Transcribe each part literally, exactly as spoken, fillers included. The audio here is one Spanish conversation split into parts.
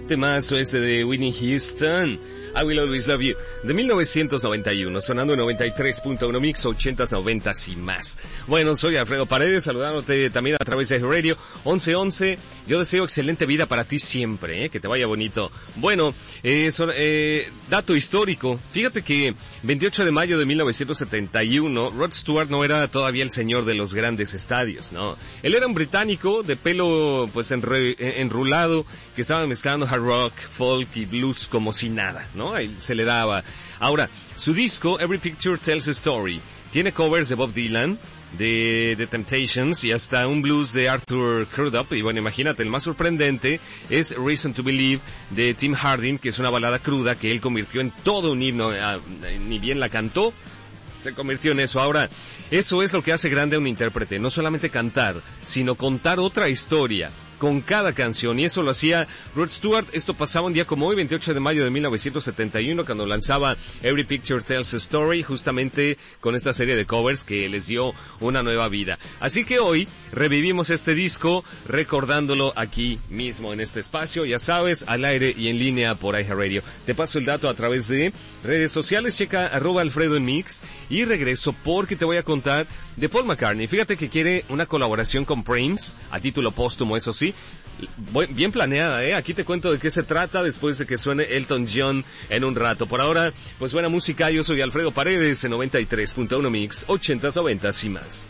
Temazo este de Whitney Houston, I Will Always Love You, de mil novecientos noventa y uno, sonando en noventa y tres punto uno Mix, ochentas, noventas y más. Bueno, soy Alfredo Paredes, saludándote también a través de Radio once once. Yo deseo excelente vida para ti siempre, ¿eh? Que te vaya bonito. Bueno, eh, so, eh, dato histórico. Fíjate que veintiocho de mayo de mil novecientos setenta y uno, Rod Stewart no era todavía el señor de los grandes estadios, ¿no? Él era un británico de pelo, pues, enre, enrulado, que estaba mezclando hard rock, folk y blues como si nada, ¿no? Ahí se le daba. Ahora, su disco, Every Picture Tells a Story, tiene covers de Bob Dylan, de The Temptations y hasta un blues de Arthur Crudup. Y bueno, imagínate, el más sorprendente es Reason to Believe de Tim Hardin, que es una balada cruda que él convirtió en todo un himno. Ni bien la cantó, se convirtió en eso. Ahora, eso es lo que hace grande a un intérprete, no solamente cantar, sino contar otra historia con cada canción, y eso lo hacía Rod Stewart. Esto pasaba un día como hoy, veintiocho de mayo de mil novecientos setenta y uno, cuando lanzaba Every Picture Tells a Story, justamente con esta serie de covers que les dio una nueva vida. Así que hoy revivimos este disco, recordándolo aquí mismo en este espacio, ya sabes, al aire y en línea por iHeartRadio. Te paso el dato a través de redes sociales, checa arroba Alfredo en Mix, y regreso porque te voy a contar de Paul McCartney. Fíjate que quiere una colaboración con Prince, a título póstumo, eso sí, bien planeada, ¿eh? Aquí te cuento de qué se trata después de que suene Elton John en un rato. Por ahora, pues buena música. Yo soy Alfredo Paredes en noventa y tres punto uno Mix, ochentas, noventas y más.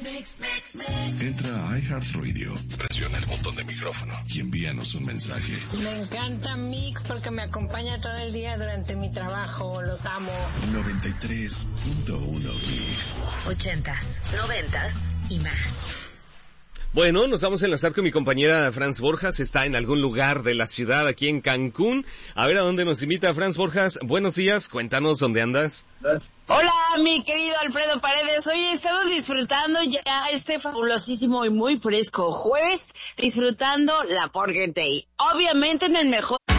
Entra a iHeartRadio, presiona el botón de micrófono y envíanos un mensaje. Me encanta Mix porque me acompaña todo el día durante mi trabajo. Los amo. noventa y tres punto uno Mix, ochentas, noventas y más. Bueno, nos vamos a enlazar con mi compañera Franz Borjas. Está en algún lugar de la ciudad, aquí en Cancún. A ver a dónde nos invita Franz Borjas. Buenos días, cuéntanos dónde andas. Hola, mi querido Alfredo Paredes. Hoy estamos disfrutando ya este fabulosísimo y muy fresco jueves, disfrutando la Burger Day. Obviamente en el mejor